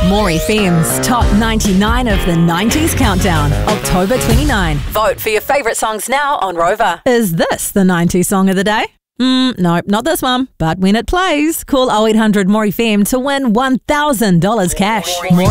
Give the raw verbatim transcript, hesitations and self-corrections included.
More F M's Top ninety-nine of the nineties Countdown, October twenty-ninth. Vote for your favourite songs now on Rover. Is this the nineties song of the day? Mm, no, not this one. But when it plays, call oh eight hundred more F M to win one thousand dollars cash. More